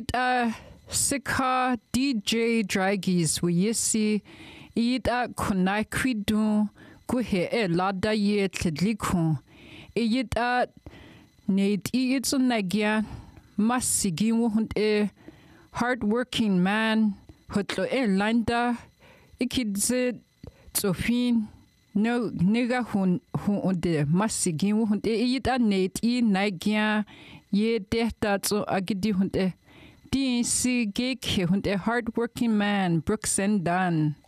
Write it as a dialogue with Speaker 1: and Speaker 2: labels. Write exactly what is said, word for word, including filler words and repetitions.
Speaker 1: iyita sika D J Dragis wiyisi iyita kunai kwidu kuhe e lada ye tledlikun iyita nate iyitsunagya masigi wuhund e hardworking man hotlo e landa ikidze tsofin no nega hun hun unde masigi wuhund e iyita nate i nagya ye dehta tso agidi hunde D C Geke hunde hardworking man Brooks and Dunn